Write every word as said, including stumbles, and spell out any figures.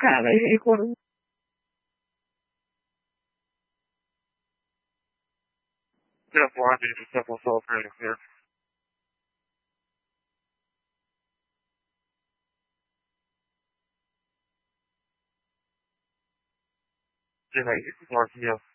cara, e quando... Yeah, well, I need to step myself in here. Yeah, it's like, yeah.